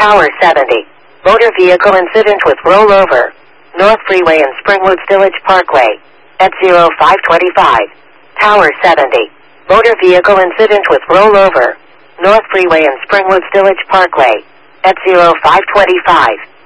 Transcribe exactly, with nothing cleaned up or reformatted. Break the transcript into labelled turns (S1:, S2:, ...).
S1: Tower seventy. Motor vehicle incident with rollover. North Freeway and Springwoods Village Parkway. At oh five twenty-five. Tower seventy. Motor vehicle incident with rollover. North Freeway and Springwoods Village Parkway. At oh five twenty-five.